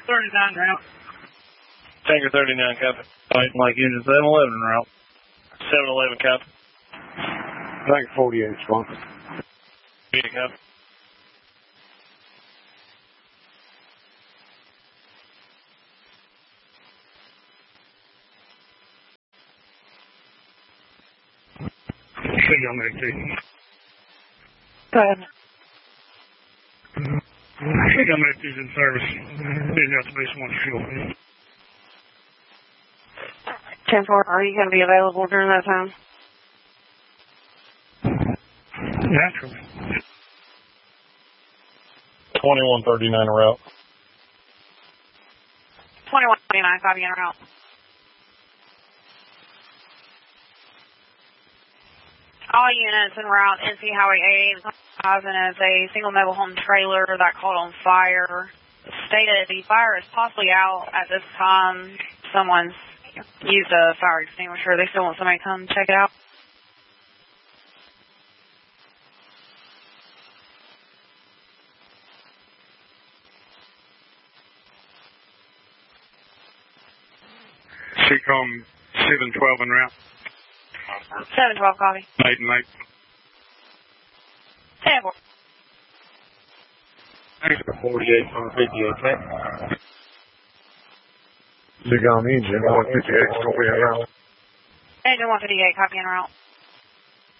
39 route. Tanker 39, copy. Like engine 711 route. 711, copy. Tanker 48, respond. Yeah, copy. City on that too. Go ahead. City on that is in service. Didn't have to be someone's fuel. 10-4, are you going to be available during that time? Naturally. 2139 route. 2129, copy en route. All units en route, NC Highway 8, as a single mobile home trailer that caught on fire. Stated the fire is possibly out at this time. Someone's used a fire extinguisher. They still want somebody to come check it out. Seacom 712 en route. 712, copy. 8 and 8. 10-4. Tanker 48 on 58, okay? Seacom engine 158, still be en route. Engine 158, copy en route.